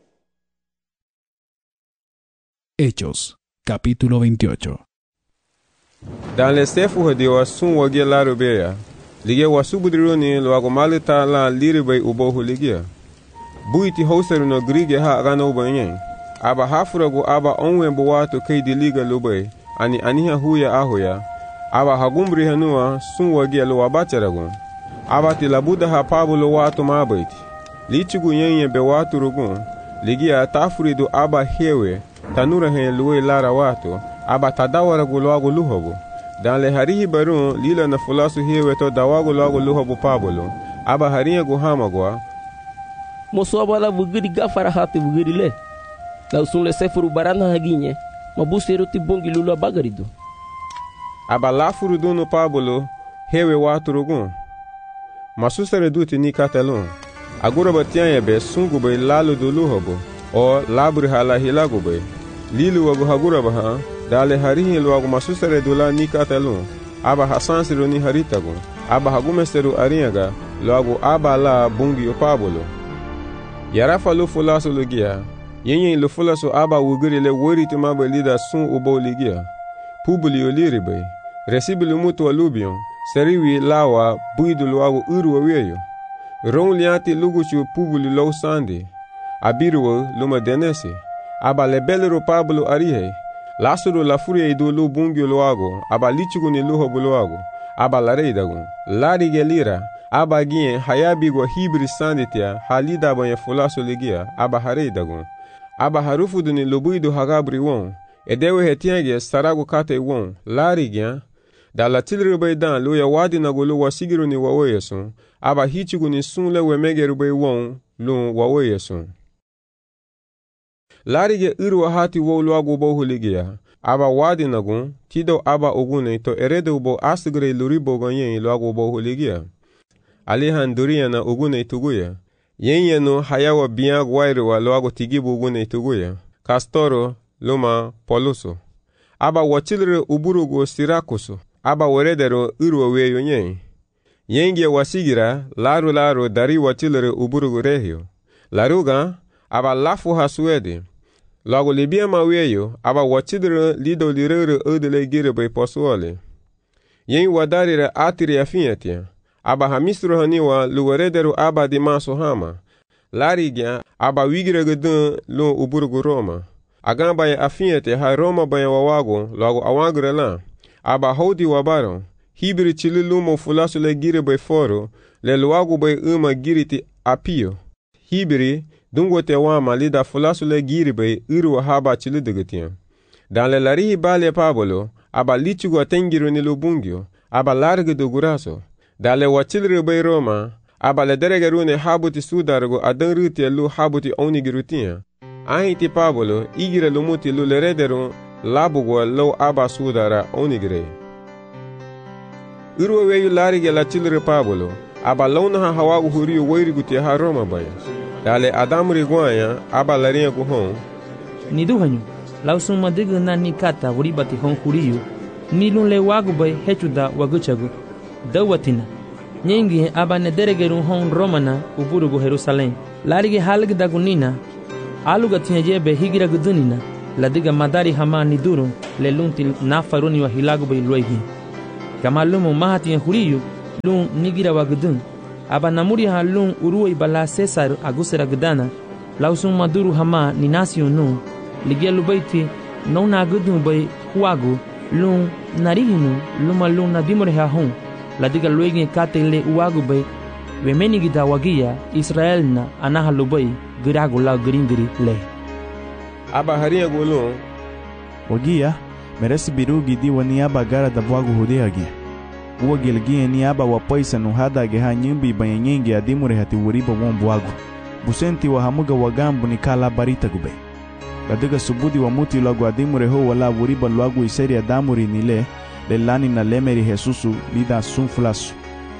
Hechos, capítulo 28. Dans sefu hadiwa sun wage larubeya. Lige wasubudroni luago malita la liribay ubohu ligia. Buiti hauseru no grige ha agana ubanyen. Aba hafuragu aba onwe buwatu keidi liga lubay. Ani aniha huya ahoya. Aba hagumbri hanua sun wage luwa bacharagun. Aba tilabuda ha pabulo watu mabaiti. Lichigu yenye be watu rugun. Ligia tafuridu aba hewe. Tanura hen luwe lara watu. Aba tadawaragu luago luhobu. Dan le harihi barun lila na fulasu hewe to dawago luago luhobu pabulo. Aba harinha guhamagwa. Moso aba la vugiri gafara hati vugiri le. La usun le sefuru barana haginye. Mabuseru ti bungi lula bagarido. Aba lafuru dunu pabulo hewe watu rugun. Masusere duti ni katelun. Agura batianye be sungu be lalu du luhobu. O labri hala hilagu be. Lilu wagu hagura baha. Dale harihi luagu masusere dula ni katelun. Aba hasansiru ni haritagu. Aba hagumesteru arinyaga. Luagu aba la bungi opabulo. Yarafa lu fulasu lugia. Yenye lu fulasu aba wugiri le wori tumaba lida sun ubo ligia. Pubuli oliribe. Resibili mutu walubion. Seriwi lawa buidu luagu uru waweyo. Ron lianti luguchu pubuli low sandi. Abiruwa luma denesi. Aba lebelero pablo arihe. Lasuru la furia idu lu bungi luago. Aba lichugu ni luho buluago. Aba lareidagun. Lari gelira. Aba gien hayabigwa hibri sanditia. Halida banya fulasu ligia. Aba hareidagun. Aba harufudu ni lubuidu hagabri won. Edewe hetienge saragu kate won. Lari gian. Da la tilrubay dan luya wadi na gulu wasigiru ni waweyesun. Aba hichugu ni sun lewe megerubay won. Lun waweyesun. Larige irwa hati wo luagu bohu ligia. Aba wadi nagun, tido aba ogune to erede ubo asigre luribo ganyen luagu bohu ligia. Alihan duriya na ogune tuguya. Yenye no hayawa biang wairwa luagu tigibu ogune tuguya. Kastoro, luma, poluso. Aba wachilre uburugo sirakusu. Aba weredero irwa weyo nyen. Yenge wasigira, laru dari wachilre uburugo rehio. Laruga, aba lafu hasuede. Lago libia maweyo, aba wachidre lido lirere odele girebe posuole. Yen wadarire atiri afiatia. Aba hamistro haniwa luweredero aba di maso hama. Larigya, aba wigire gedun lu uburugu Roma. Agamba ya afiate ha Roma baya wawago, lago awagre la. Aba hodi wabaro. Hibiri chili lumo fulasu le girebe foro, le luagu bay giriti apio. Hibiri, dungo te wama lida fulasu le giribe irwa haba chilidegetian. Dan le larihi bale pabolo, aba lichugu atengiru ni lubungyo, aba large do guraso. Dan le wachilribe Roma, aba le deregerune habuti sudargo adenriti lu habuti onigirutian. Ahiti pabolo, igire lumuti lu lerederu, labugo lo aba sudara onigire. Irwa weyu larige la chilri pabolo, aba launa ha hawagu huriyo wairiguti ha Roma baya. Dale adamri guanya aba larinha guhon. Niduhanyu, lausun madigu na nikata uribati hon huriyo. Nilun le wagu bay hechuda waguchagu. Dawatina. Nyengi aba nederegeru hon Romana uburugu Jerusalem. larige halge dagunina aluga tinha jebe higira gudunina ladiga madari hama niduru le lunti nafaruni wa hilagu bay luigi kamalumu mahati huriyu lun nigira wa gudun aba namuri ha lun uruoi bala Cesar agusera gudana lausun maduru hama ninasio nu ligia lubaiti nona gudun bay huagu lun narihinu luma lun nadimore ha hon ladiga luigi katele uagu bay wemeni gida wagia Israel na anaha lubai giragu la gringiri le aba haria golon wagia meresi birugi di wani aba gara da vagu hudeagi uwa gelgie ni aba wa paisa no hada ge ha nyimbi banyengi adimure hati wuriba won bwagu busenti wa hamuga wagambu ni kala barita gube ladiga subudi wa muti lagu adimure ho wala wuriba lagu iseri adamuri nile lelani na lemeri Jesusu lida sunfulasu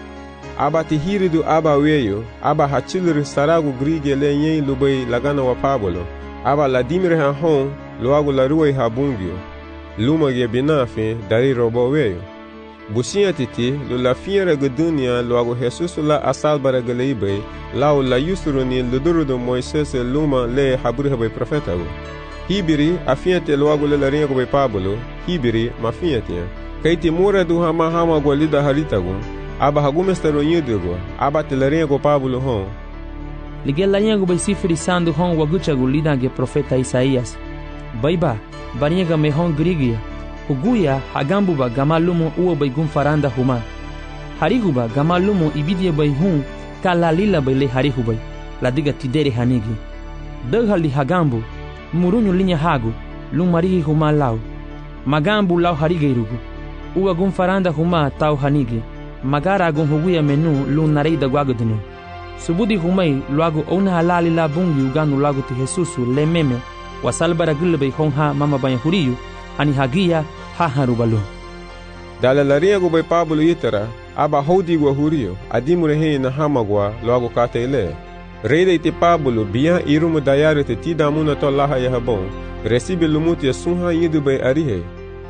aba tihiridu aba weyo aba hachilur saragu grige le nyen lubai lagana wa Pablo aba ladimire ha hon luagu la ruai ha bungio luma ge binafe dari robo weyo busia titi lu la fiera gudunia luagu Jesus la asal baragalebe lau la yusruni luduru do Moises luma le haburi habe profeta go hibiri afiate luagu le larinha go Pablo hibiri mafiate kaiti mura du hama golida harita go aba hagumestero yedego aba telerenha go Pablo hon ligelarinha go sifri sandu hon wagucha go lida ge profeta Isaías baiba barinha me hon grigia huguya hagambuba gamalumo uo baigum faranda huma hariguba gamalumo ibidie bai hun kalalila bai le harihubai ladiga tidere hanigi daghali hagambu murunyu linya hagu lumarihi huma lau magambu lau harigeirugu uwa gum faranda huma tau hanigi magara gun huguya menu lunarei da guagodinu subudi humai luagu ona halali la bungi uganu lagu ti Jesusu le meme wasalbara gulbe honha mama banya huriyu ani hagia ha harubalu dala larinha go bay Pablo itara aba hodi go huriyo adimure he na hamagwa luagu katele reide te Pablo bia irumu dayare te tidamuna to laha yahabon recibe lumuti sunha yidu bay arihe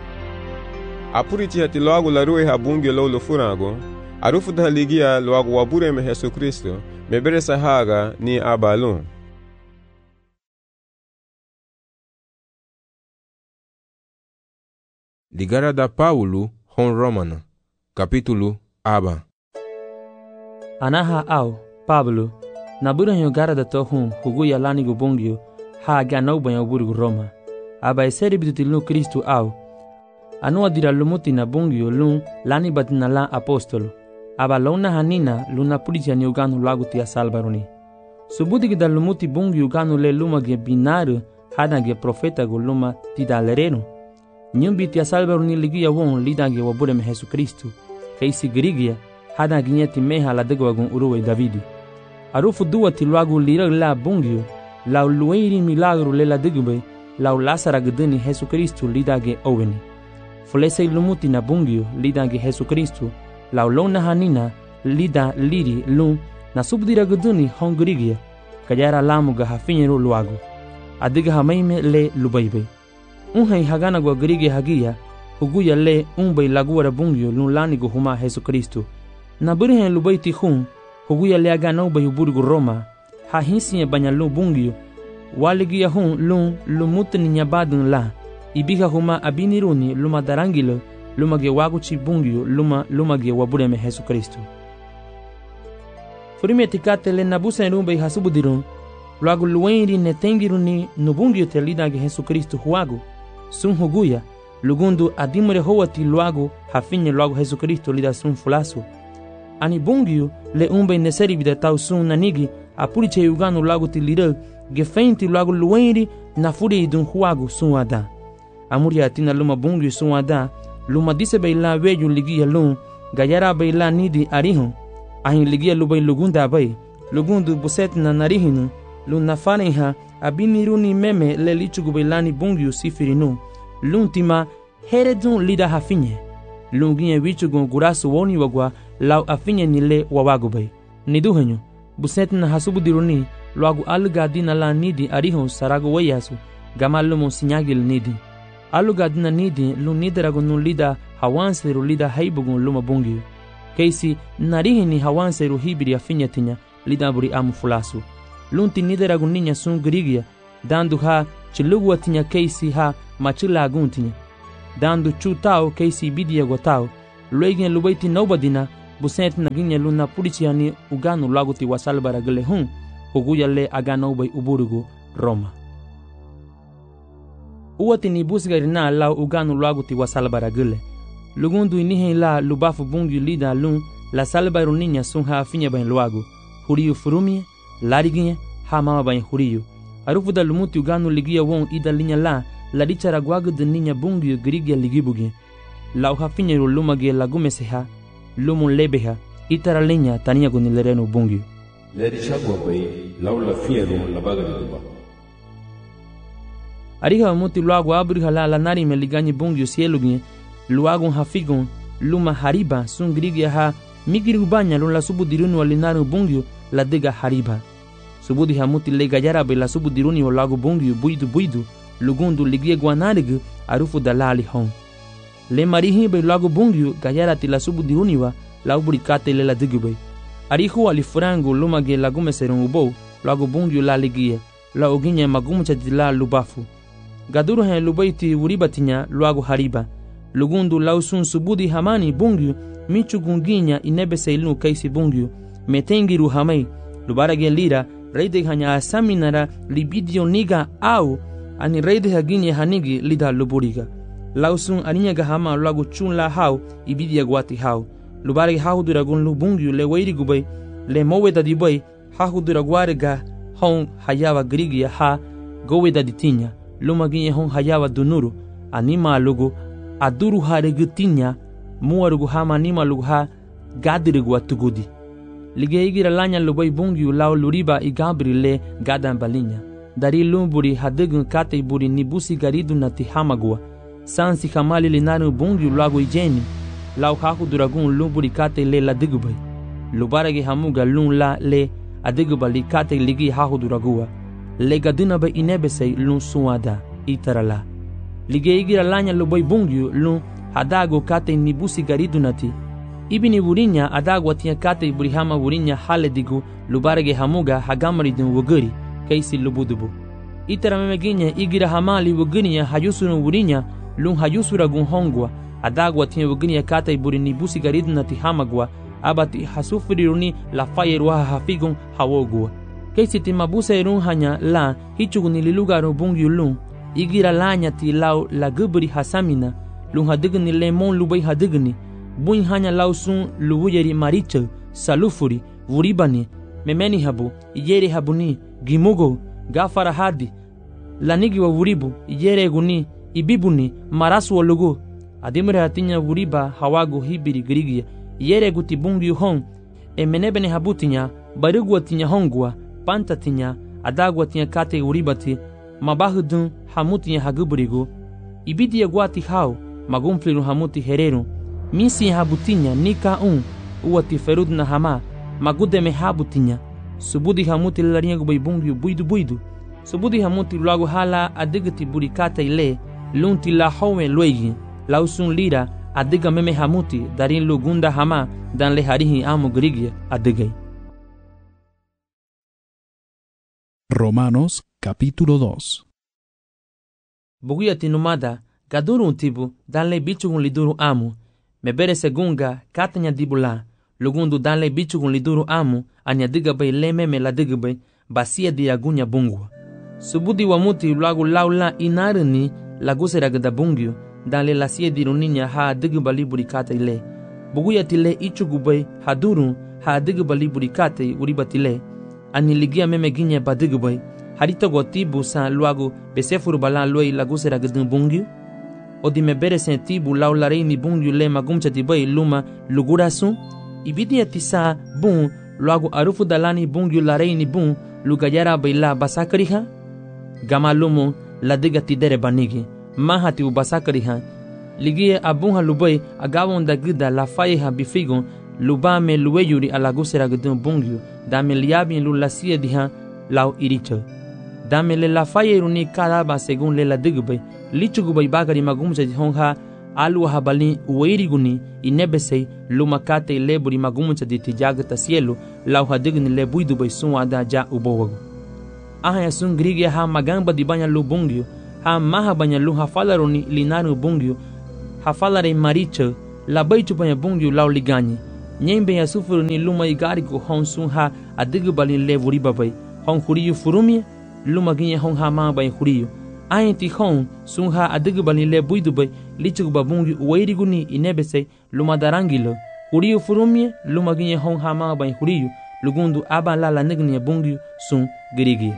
apuriti hati loagu la rue habungi lo furago arufu da ligia loagu wabure me Yesu Kristo mebere sahaga ni abalun ligara da Paulo hon Romana capítulo aba anaha au Pablo nabura nyo gara da tohun huguya lani gubungio ha ganau banyo burgu Roma aba eseri bidutilu Kristo au anua dira lumuti na bungio lun lani batina la apostolo aba lona hanina luna pulizia ni uganu lagu tia salbaroni subudi gida lumuti bungio uganu le luma ge binaru hada ge profeta go luma tidalereno nyumbi tia salbaroni ligia won lida ge wabure me Yesu Kristo kaisi grigia hada ginyeti meha la dego wagun uruwe Davidi arufu duwa ti lagu lira la bungio la lueiri milagro le la degube la lasara gdeni Yesu Kristo lida ge oweni fulese lumuti na bungio lida ge Yesu Kristo la lona hanina lida liri lun na subdira gduni hongrigia kajara lamu ga hafinyeru luago adiga hamaime le lubaibe unhai hagana go grigia hagia huguya le unbai laguara bungio lun lani go huma Yesu Kristo na burihen lubaiti hun huguya le agana ubai burgu Roma ha hinsiye banyalu bungio waligia hun lun lumutni nyabadun la ibiga huma abiniruni luma darangilo luma ge waguchi bungio luma ge wabure me Yesu Kristo furime tikate le nabusa rumbe hasubudirun lagu luenri netengiruni nubungio te lida ge Yesu Kristo huagu sun huguya lugundu adimure howati luagu hafinye luagu Yesu Kristo lida sun fulasu ani bungio le umbe neseri bida tau sun nanigi apuriche uganu lagu ti lida ge feinti luagu luenri na furi idun huagu sun ada amuria tina luma bungio sun ada luma dise beila weju ligia lun gayara beila nidi arihun ahin ligia lubai lugunda bai lugundu buset na narihinu lun nafaneha abiniruni meme le lichugu beilani bungio sifirinu luntima heredun lida hafinye lunginye wichugu gurasu woni wagwa lau afinye nile wawagubai niduhenyu buset na hasubudiruni luagu alugadina la nidi arihun saragu wayasu gamalumu sinyagil nidi alugadina nidi lunidaragu nun lida hawanseru lida haibugun luma bungio keisi narihini hawanseru hibiri afinyetinya lida buri amu fulasu lunti nideragu niña sun grigia, dando ha chilugu tinha keisi ha machilagun tinha. Dando chutao keisi bidia gotao, luegin lubaiti nobadina, busent na ginha luna puriciani uganu lagu ti wasalbara gele huguya le aganobai uburugu Roma. Uwati ni busgarina lau uganu lagu ti wasalbara gele. Lugundu inihe la lubafu bungu lida lun la salbaru niña sun ha afinha bain luagu. Huriyu furumie, lariginha, ha mama bain huriyu. Arufu da lumuti uganu ligia won ida linha la dichara guagu de niña bungu grigia ligibugi. Lau ha finha lumage lagumeseha, lumun lebeha, itara linha tania gunilerenu bungu. Le dichagua bai, lau la fiero la baga de duba. Ariha muti luagu abriha la nari me ligani bungu sielugi, luagun hafigun, luma hariba sun grigia ha migirubanya lun la subudirunu alinaru bungu la dega hariba. Subudi hamuti le gayarabe la subudiruni o lagu bungu buidu, lugundu ligia guanarigu arufu dalali hon. Le marihi be lagu bungu gayarati la subudiruniwa la uburikate le la digube. Arihu alifurangu lumage lagume serungubo lagu bungu la ligia la oginya magumucha la lubafu. Gaduru hen lubaiti uribatinya lagu hariba. Lugundu lausun subudi hamani bungu michu gunginya inebese ilnu kaisi bungu metengiru hamai lubarage lira reide hanya asaminara libidio niga au ani reide haginye hanigi lida luburiga lausun aninya hama lagu chun la hau ibidia guati hau lubarage hau duragun lubungu le weiri gubai le moweda dibai hau duraguarega hon hayawa grigia ha goweda ditinya lumaginye hon hayawa dunuru anima lugu aduru haregutinya muarugu hama nima lugu ha gadirigu atugudi. Lige igira lanya lubai bungu lau luriba igabri le gadan balinya. Dari lumburi hadigun kate buri nibusi garidu nati hamagua. Sansi hamali linaru bungu lagu ijeni. Lau haku duragun lumburi kate le la digubai. Lubaragi hamuga lun la le adigubali kate ligi haku duragua. Le gaduna ba inebesei lun suada itarala. Lige igira lanya lubai bungu lun adago kate nibusi garidu nati. Ibini wurinya adago atia kate burihama wurinya haledigu lubarage hamuga hagamaridun wuguri kaisi lubudubu. Itara memeginya igira hamali wuguniya hayusunu wurinya lun hayusura gun hongwa adago atia wuguniya kate buri nibusi garidu nati hamagwa abati hasufiriruni la fayerwa hafigun hawogwa. Kaisi timabuse irun hanya la hichuguni lilugaru bungu lun igira lanya ti lau la guburi hasamina lun hadigni lemon lubai hadigni buin hanya lausun luwuyeri maricha salufuri wuribani memeni habu iyere habuni gimugo gafara hadi lanigi wa wuribu iyere guni ibibuni marasu wa lugu adimre hatinya wuriba hawagu hibiri grigia iyere guti bungi hon emenebene habutinya barugu atinya hongwa panta tinya adagu atinya kate wuribati mabahudun hamutinya haguburigu ibidi guati hau magumfliru hamuti hereru misi habutinya nika uati ferud na hama magudeme habutinya subudi hamuti larinya gubaibungu buidu subudi hamuti lagu hala adigati burikata ile lunti la howe loigi lausun lira adiga meme hamuti darin lugunda hama dan le harihi amu grigia adigai. Romanos capítulo 2. Buguya tinumada gaduru tibu danle bichugun liduru amu mebere segunga katanya dibula lugundu danle bichugun liduru amu anyadiga bay lememe la digabay basia diagunya bungwa subudi wamuti lagu laula inarini lagusera gada bungyo danle lasia diruninya ha digabali burikata ile buguya tile ichugubay haduru ha digabali burikata uribatile aniligia meme ginya badigabay harita gotibu sa luagu besefuru balan loi lagusera gada bungyo odi mebere sentibu laularei ni bungu le magumcha tibai luma lugurasu ibidi atisa bun luagu arufu dalani bungu larei ni bun lugayara baila basakariha gamalumu ladiga tidere banigi mahati u basakariha ligie abunha lubai agawon da gida la faiha bifigon lubame luweyuri alagusera gudun bungu dame liabi lulasia diha lau iricho dame le la fayeruni karaba según le la digbe lichugubay bagari magumcha honha alu habali uweiriguni inebesei lumakate leburi magumcha ditijagta cielo lau hadigni le buidubay suada ja ubowagu ahaya sun grigia ha magamba di banya lu bungyo, ha maha banya lu hafalaro ni linaru bungyo, hafalare maricha, labai chu banya bungyo lau liganyi. Nyembe ya sufuru ni luma igari ko hon sun ha adigu balin le vuriba bay, hon huriyu furumia, luma ginye hon ha ma bay huriyu. Ayin ti hon sun ha adigu balin le buidu bay, lichu ba bungyo uwairigu ni inebese luma darangilo. Huriyu furumia, luma ginye hon ha ma bay huriyu, lugundu aba la nigni bungyo sun girigi.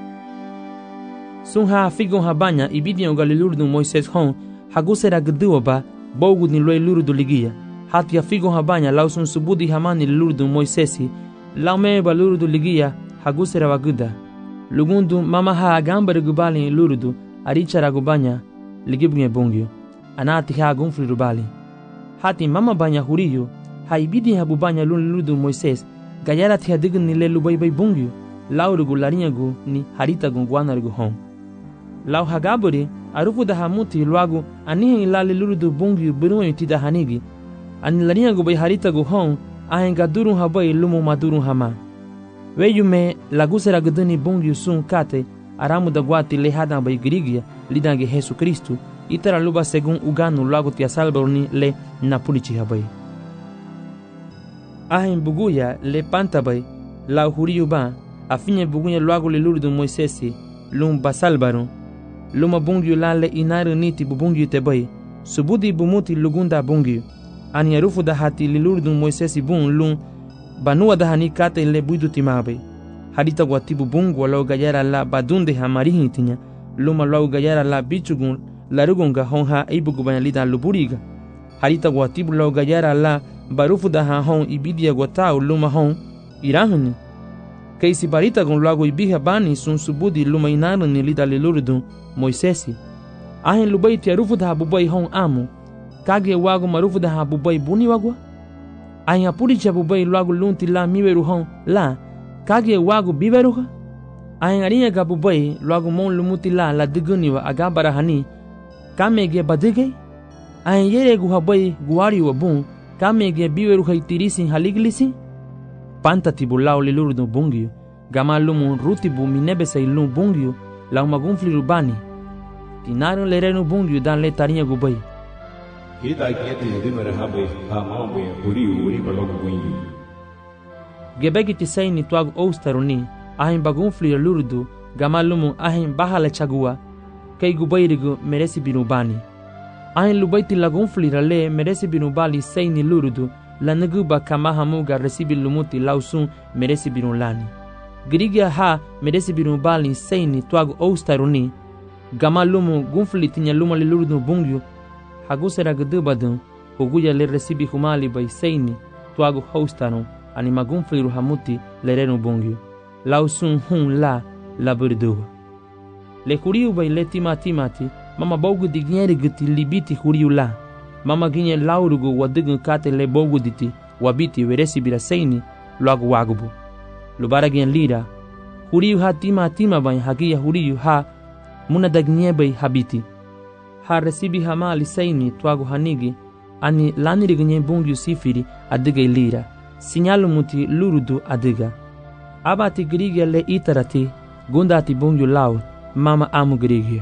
Sun ha figon ha banya ibidian galilurdu Moises hon, hagusera gduwa ba, bogu ni loe lurdu ligia. Hati ya figon ha banya lau sun subudi hamani lurdu Moisesi, lau meba lurdu ligia hagusera waguda. Lugundu mama ha agambare gubali lurdu, arichara gubanya ligibunye bungyo. Anati ha agunfli rubali. Hati mama banya huriyo, ha ibidi ha bubanya lurdu Moises, gayara ti hadigin ni lelu bay bungyo, lau rugu larinyagu ni harita gungwana rugu hon. Lau hagaburi, arufu da hamuti luagu anihe ilali lurdu bungyo biruwe ti da hanigi, ani larinyagu bay harita gu hon, ahenga durun habay lumu madurun hama. Weyume lagusera guduni bungyo sun kate, aramu da guati lehadan bay girigia, lidange Jesu Kristu, itara luba segun uganu luagu tia salborni le napulichi habay. Ahen buguya le pantabay, lau huriyu ba, afinye buguya luagu le lurdu Moisesi, lum basalbarun, luma bungyo la le inaru niti bubungyo tebay, subudi bumuti lugunda bungyo, ani arufu da hati le lurdu Moisesi bun lum, banua da hani kate le buidu timabay, harita guatibu bungu lau gayara la badunde hamarihin tinya, luma lau gayara la bichugun, larugunga honha ibugu banyalida luburiga, harita guatibu lau gayara la barufu da ha hon ibidia guatau luma hon irahani. Kaisi barita gon lago ibiha bani sun subudi luma inaru ni lida lilurdu Moisesi. Ahen lubai tia rufu da bubai hon amu, kage wago marufu da bubai buni wagwa. Ahen apuricha bubai lago lunti la miweru hon la, kage wago biberuha. Ahen arinya ga bubai lago mon lumuti la diguni wa agabara hani, kamege badige. Ahen yere guhabai guari wa bun, kamege biweru haitirisin haliglisi. Panta tibu lau le lurdu bungyo, gama lumu rutibu minebesa ilum bungyo, lau magunfli rubani. Tinaru le renu bungyo dan le tarinya gubai. Kita kieti dimere habe ha mambe huriu uriba logo bungyo. Gebegi tisai ni tuagu oustaruni, ahin bagunfli lurdu, gama lumu ahin bahala chagua, kei gubai rigu meresi binubani. Ahin lubaiti lagunfli rale meresi binubali sei ni lurdu, la naguba kama hamuga resibi lumuti lausun meresi binulani. Girigia ha meresi binubali seini tuagu oustaruni, gama lumu gunfli tinya luma li lurdu bungyo, hagusera gudubadun, huguya le resibi humali bay seini tuagu houstarun, anima gunfli ruhamuti le renu bungyo, lausun hun la burduwa. Le huriu bay le timati, mama bogu digneri guti libiti huriu la. Mama ginye laurugu wadigun kate le bogu diti wabiti weresi bira seini luagu wagubu. Lubara gen lira, huriyu ha tima bain hagia huriyu ha munadagnye bay habiti. Ha resibi hamali seini tuagu hanigi, ani laniri gnye bungyu sifiri adiga lira, sinyalu muti lurudu adiga. Abati grigia le itarati, gundati bungyu lau, mama amu grigia.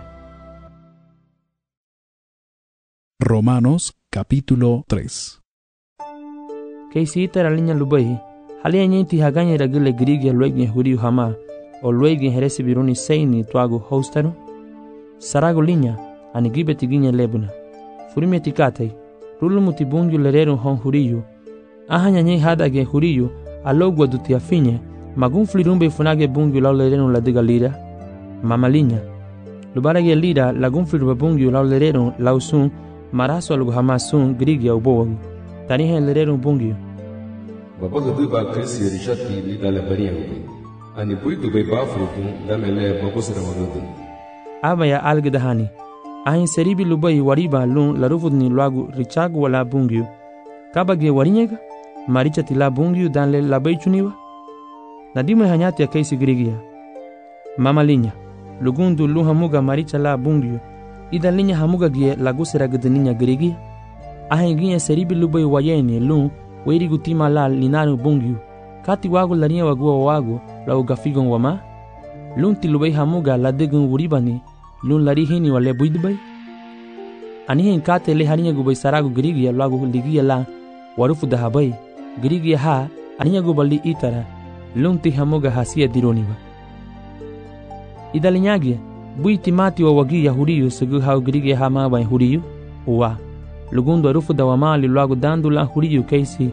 Romanos capítulo 3. Kaisi itara linya lubai, halia nyinti haganya ragile grigia luegne huriu hama, o luegne heresi biruni seini tuagu hostaru. Sarago linya, anigibeti ginya lebuna. Furime tikatei, rulumuti bungyu lereru hon huriu. Ahanya nyei hadage huriu, alogwa duti afinye, magunfli rumbe funage bungyu lau lereru ladiga lira. Mama linya, lubarage lira lagunfli rumbe bungyu lau lereru lausun, maraso algo hamasun grigia ubowagu. Tanihe lereru bungyo. Babaga duba krisi rishati lida le baria ubi. Ani buidu bay bafrutu damele babusera wagudu. Aba ya algedahani. Ahin seribi lubai wariba lun larufudni luagu richagu wala bungyo. Kabage warinyega, maricha tila bungyo dan le labai chuniwa. Nadime hanyati ya kaisi grigia. Mama linya, lugundu lun hamuga maricha la bungyo. Ida linya hamuga gie lagusera gudaninya grigi. Ahen gie seribi lubai wayeni lun weirigu tima la linaru bungyu. Kati wagu larinya wagua wagu lau gafigon wama. lun tilubay hamuga ladegun wuribani lun lari hini wale buidbay anihin kate le haniya gubay saragu grigiya lagu ligiya la warufu dahabay grigiya ha aniya gubali itara lun ti hamuga hasiya dironiba idalinyagya buiti mati wa wagi yahuriyu sugu hau grigiya ha ma bay huriyu wa lugundo warufu dawamali lagu dandula huriyu keisi.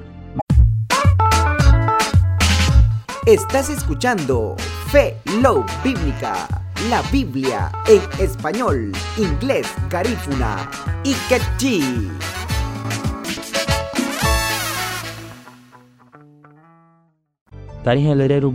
Estás escuchando Fe Love Bíblica, la Biblia en español, inglés, garífuna y quechí. Tarihin lereru